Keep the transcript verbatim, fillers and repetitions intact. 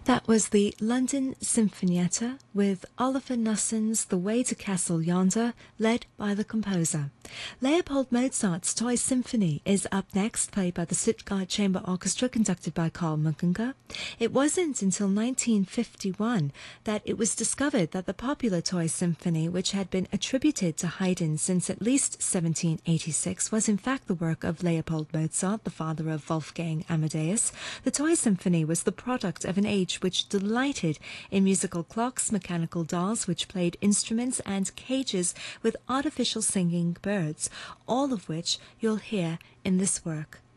That was the London Sinfonietta with Oliver Nussen's The Way to Castle Yonder, led by the composer. Leopold Mozart's Toy Symphony is up next, played by the Stuttgart Chamber Orchestra, conducted by Karl Munkinger. It wasn't until nineteen fifty-one that it was discovered that the popular Toy Symphony, which had been attributed to Haydn since at least seventeen eighty-six, was in fact the work of Leopold Mozart, the father of Wolfgang Amadeus. The Toy Symphony was the product of an age which delighted in musical clocks, mechanical dolls which played instruments, and cages with artificial singing birds, all of which you'll hear in this work.